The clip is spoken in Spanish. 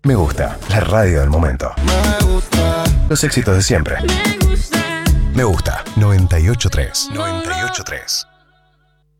Me gusta, la radio del momento. Me gusta. Los éxitos de siempre. Me gusta. Me gusta, 98.3. 98.3.